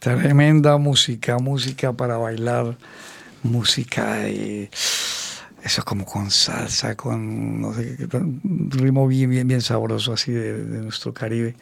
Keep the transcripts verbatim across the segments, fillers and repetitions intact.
Tremenda música, música para bailar, música de, eso como con salsa, con no sé, un ritmo bien, bien, bien sabroso así de, de nuestro Caribe.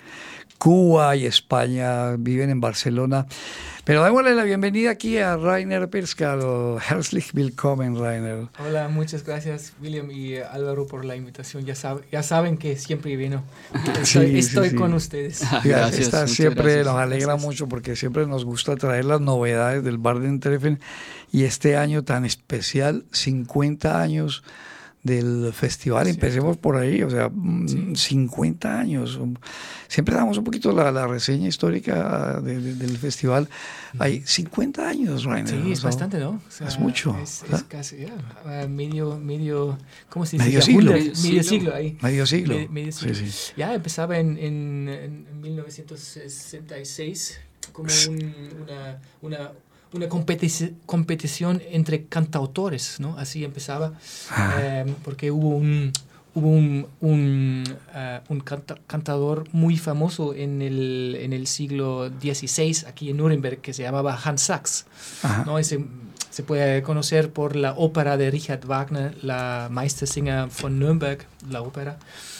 Cuba y España viven en Barcelona. Pero démosle la bienvenida aquí a Rainer Perscal. Herzlich willkommen, Rainer. Hola, muchas gracias, William y Álvaro, por la invitación. Ya, sab ya saben que siempre vino. Estoy, sí, estoy sí, con sí. ustedes. Gracias, Está, siempre gracias. nos alegra Gracias. mucho porque siempre nos gusta traer las novedades del Baden-Treffen y este año tan especial, cincuenta años del festival. Cierto. Empecemos por ahí, o sea, Sí. cincuenta años. Siempre damos un poquito la, la reseña histórica de, de, del festival. Hay cincuenta años, Rainer. Sí, es o sea, bastante, ¿no? O sea, es mucho. Es, ¿Ah? es casi, ya, uh, medio, medio, ¿cómo se dice? Medio siglo. Medio, medio siglo ahí. Medio siglo. Me- medio siglo. Sí, sí. Ya empezaba en, en, en mil novecientos sesenta y seis como un, una, una, una competici competición entre cantautores, ¿no? Así empezaba, Ah. eh, porque hubo un, hubo un, un, uh, un canta cantador muy famoso en el, en el siglo dieciséis aquí en Nuremberg que se llamaba Hans Sachs, Ajá. ¿no? Ese, se puede conocer por la ópera de Richard Wagner, la Meistersinger von Nürnberg, la ópera,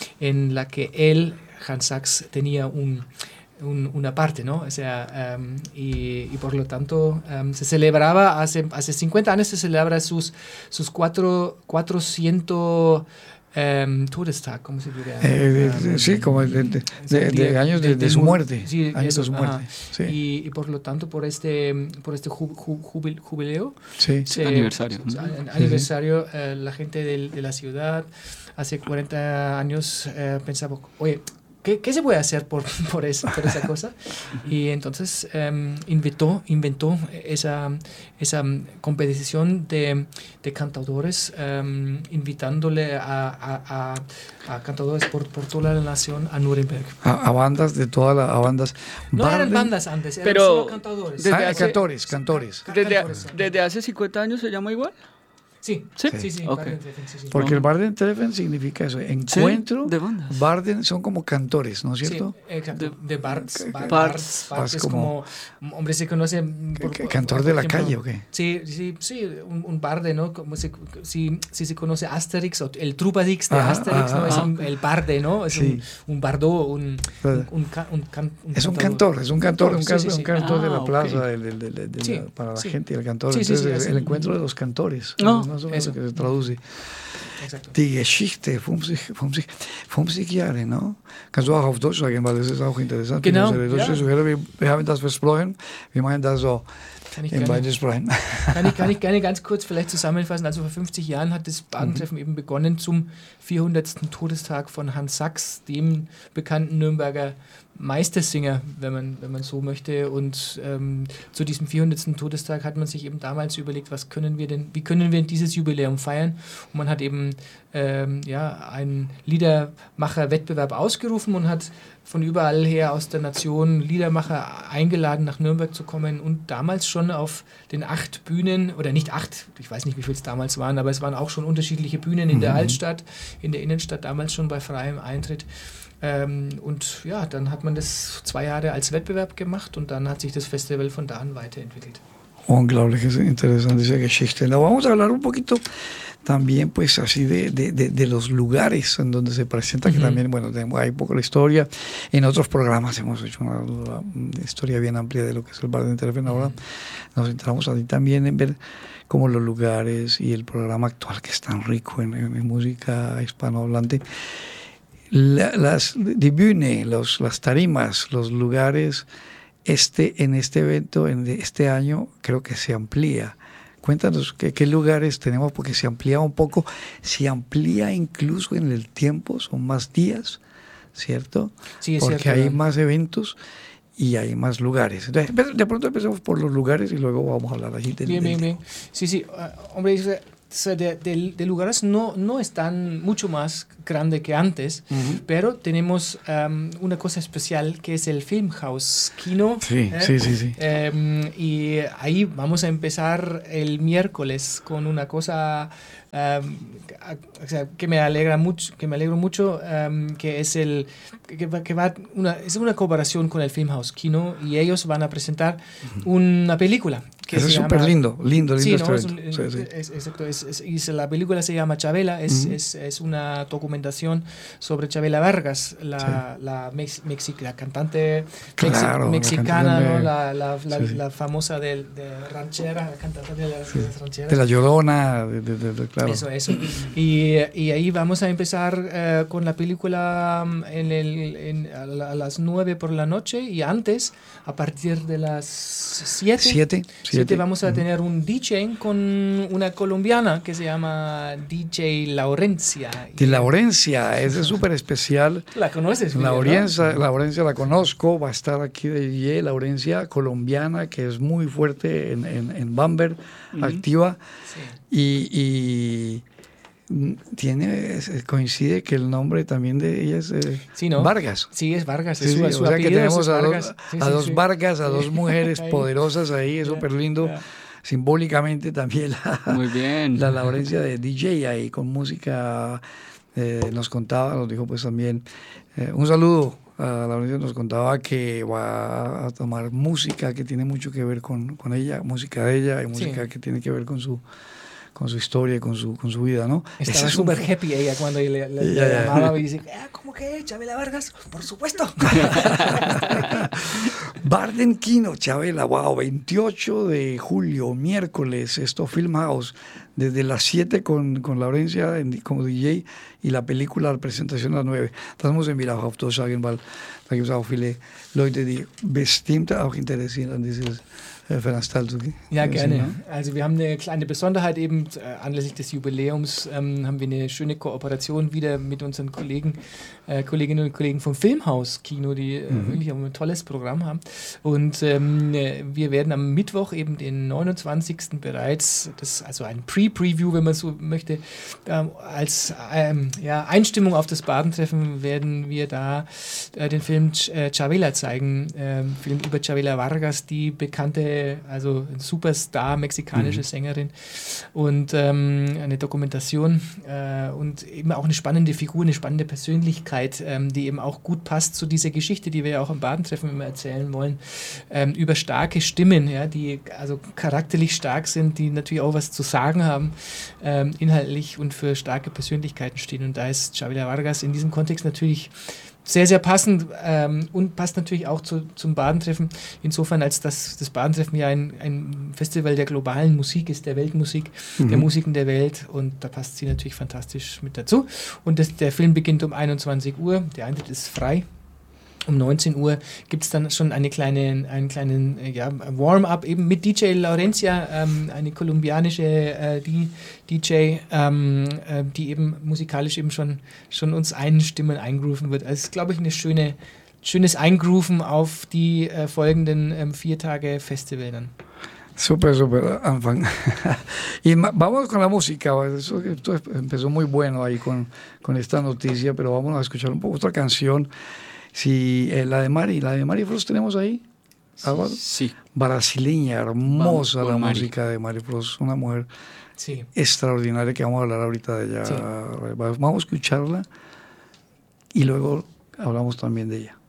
en la que él, Hans Sachs, tenía un, un, una parte, ¿no? O sea, um, y, y por lo tanto um, se celebraba, hace, hace cincuenta años se celebra sus, sus cuatro, cuatrocientos Um, Todestag, ¿cómo se diría? Eh, de, Um, sí, como de, de, de, de años de, de, de su muerte. Sí, años eso, de su muerte. Sí. Y, y por lo tanto, por este, por este ju, ju, jubil, jubileo, sí. se, aniversario, se, an, aniversario eh, la gente de, de la ciudad hace cuarenta años eh, pensaba, oye, ¿Qué, ¿qué se puede hacer por, por, eso, por esa cosa? Y entonces um, inventó, inventó esa, esa competición de, de cantadores, um, invitándole a, a, a, a cantadores por, por toda la nación a Nuremberg. A, a bandas de todas las bandas. No Barden, eran bandas antes, eran pero solo cantadores. Ah, hace, cantores, cantores. Desde, cantores. desde hace cincuenta años se llama igual. Sí, sí, sí, sí. okay. Baden-Treffen, sí, sí. Porque el Baden-Treffen significa eso, encuentro, sí, de bandas. Barden son como cantores, ¿no es cierto? Sí, exacto, de, de Bards. Bar, Bards, Bards es como, como, hombre, se conoce... Por, por, ¿Cantor por de la ejemplo, calle o qué? Sí, sí, sí, un, un barde, ¿no? Como se, si, si se conoce Asterix, o el Trubadix de ajá, Asterix, ajá, ¿no? ajá. Es un, el barde, ¿no? Es sí. un, un bardo, un... un, un, can, un, can, un es un cantor, es un cantor, un, can, sí, sí, sí. un cantor ah, de la plaza, okay. de, de, de, de sí, la, para la sí. gente, el cantor. Sí, Entonces, sí, sí, el, así. el encuentro de los cantores. No, no sé eso. que se traduce. Exacto. Die Geschichte vom fünfzig Jahre, ¿no? Kannst du auch auf Deutsch sagen, weil das ist auch interessant. Genau, Deutsche ja. wir, wir haben das versprochen, wir meinen das so Kann ich, in beiden gerne, Sprachen. kann, ich, kann ich gerne ganz kurz vielleicht zusammenfassen. Also vor fünfzig Jahren hat das Baden-Treffen mhm. eben begonnen zum vierhundertsten Todestag von Hans Sachs, dem bekannten Nürnberger Meistersinger, wenn man, wenn man so möchte. Und ähm, zu diesem vierhundertsten Todestag hat man sich eben damals überlegt, was können wir denn, wie können wir dieses Jubiläum feiern? Und man hat eben ähm, ja, einen Liedermacher-Wettbewerb ausgerufen und hat von überall her aus der Nation Liedermacher eingeladen, nach Nürnberg zu kommen und damals schon auf den acht Bühnen, oder nicht acht, ich weiß nicht, wie viel es damals waren, aber es waren auch schon unterschiedliche Bühnen in mhm. der Altstadt, in der Innenstadt, damals schon bei freiem Eintritt. Ähm, und ja, dann hat man das zwei Jahre als Wettbewerb gemacht und dann hat sich das Festival von da an weiterentwickelt. Unglaublich, es interesante esa Geschichte. No, vamos a hablar un poquito también, pues, así de, de, de, de los lugares en donde se presenta, que uh-huh. también, bueno, tenemos, hay poco la historia. En otros programas hemos hecho una, una historia bien amplia de lo que es el Baden-Treffen. Ahora uh-huh. nos centramos ahí también en ver como los lugares y el programa actual, que es tan rico en, en, en música hispanohablante. La, las, die Bühne, los, las tarimas, los lugares, este, en este evento, en este año, creo que se amplía. Cuéntanos qué, qué lugares tenemos, porque se amplía un poco, se amplía incluso en el tiempo, son más días, ¿cierto? Sí, es porque cierto, hay ¿no? más eventos y hay más lugares. Entonces, de pronto empezamos por los lugares y luego vamos a hablar allí. Del, bien, del bien, bien. Sí, sí, uh, hombre, de, de, de lugares no, no es tan mucho más grande que antes, uh-huh. pero tenemos um, una cosa especial que es el Filmhaus Kino. Sí, ¿eh? sí, sí, sí. Um, y ahí vamos a empezar el miércoles con una cosa um, o sea, que me alegra mucho, que me alegro mucho, um, que es el que va, que va una, es una colaboración con el Filmhaus Kino y ellos van a presentar uh-huh. una película. Que Eso es súper lindo, lindo, lindo. Sí, este ¿no? es, un, sí, sí. Es, exacto. Es, es, es, la película se llama Chabela, es, uh-huh. es, es una documentación sobre Chabela Vargas, la, sí. la, mex, mexi, la cantante claro, mexi, mexicana, la, cantante ¿no? la, la, la, sí, sí. la famosa de, de ranchera, la cantante de las, sí. de las rancheras. De la Llorona, de, de, de, de, claro. Eso, eso. Y, y ahí vamos a empezar uh, con la película en el, en, a, la, a las nueve por la noche y antes, a partir de las siete. Siete. Siete vamos a uh-huh. tener un D J con una colombiana que se llama D J Laurencia. De Laurencia, ese es súper especial. ¿La conoces? Laurencia, ¿no? Laurencia la conozco, va a estar aquí de D J, Laurencia, colombiana, que es muy fuerte en, en, en Bamberg, uh-huh. activa. Sí. Y, y tiene, coincide que el nombre también de ella es eh, sí, ¿no? Vargas. Sí, es Vargas. Sí, es su, sí, su o sea que tenemos a Vargas. dos, sí, a sí, dos sí. Vargas, a dos mujeres poderosas ahí, es súper lindo. Yeah. Simbólicamente también la, Muy bien. la Laurencia de D J ahí con música, eh, nos contaba, nos dijo pues también, eh, un saludo a Laurencia, nos contaba que va a tomar música que tiene mucho que ver con, con ella, música de ella y música sí. que tiene que ver con su con su historia, con su, con su vida, ¿no? Estaba súper un... happy ella cuando le, le, le yeah, llamaba yeah. y dice, ah, ¿cómo que Chabela Vargas? Por supuesto. Barden Kino, Chabela, wow, veintiocho de julio, miércoles, esto Filmhaus, desde las siete con, con Laurencia en, como D J y la película, la presentación a las nueve. Das muss ich wieder auf Deutsch sagen, weil da gibt es auch viele Leute, die bestimmt auch interessiert an dieses Veranstaltung. Ja, gerne. Also wir haben eine kleine Besonderheit eben, äh, anlässlich des Jubiläums ähm, haben wir eine schöne Kooperation wieder mit unseren Kollegen, äh, Kolleginnen und Kollegen vom Filmhaus Kino, die äh, mhm. wirklich ein tolles Programm haben. Und ähm, wir werden am Mittwoch eben den neunundzwanzigsten bereits, das also ein Pre-Preview, wenn man so möchte, ähm, als ähm, ja, Einstimmung auf das Badentreffen werden wir da äh, den Film Ch- äh, Chabela zeigen, äh, Film über Chabela Vargas, die bekannte also ein Superstar, mexikanische mhm. Sängerin und ähm, eine Dokumentation äh, und eben auch eine spannende Figur, eine spannende Persönlichkeit, ähm, die eben auch gut passt zu dieser Geschichte, die wir ja auch am Badentreffen immer erzählen wollen, ähm, über starke Stimmen, ja, die also charakterlich stark sind, die natürlich auch was zu sagen haben, ähm, inhaltlich und für starke Persönlichkeiten stehen und da ist Chabela Vargas in diesem Kontext natürlich sehr, sehr passend ähm, und passt natürlich auch zu, zum Badentreffen, insofern als dass das Badentreffen ja ein, ein Festival der globalen Musik ist, der Weltmusik, mhm. der Musiken der Welt und da passt sie natürlich fantastisch mit dazu. Und das, der Film beginnt um einundzwanzig Uhr, der Eintritt ist frei. Um neunzehn Uhr gibt es dann schon eine kleine, einen kleinen ja, Warm-up eben mit D J Laurencia, ähm, eine kolumbianische äh, D J, ähm, äh, die eben musikalisch eben schon, schon uns einstimmen, eingrooven wird. Also es ist, glaube ich, ein schöne, schönes Eingrooven auf die äh, folgenden ähm, vier Tage Festival dann. Súper, súper, Anfang. Y vamos con la música. Eso, esto empezó muy bueno ahí con, con esta noticia, pero vamos a escuchar un poco otra canción. Sí, eh, la de Mari, la de Mari Frost tenemos ahí. Álvaro. Sí. Brasileña, hermosa la Mari. música de Mari Frost, una mujer sí. extraordinaria que vamos a hablar ahorita de ella. Sí. Vamos a escucharla y luego hablamos también de ella.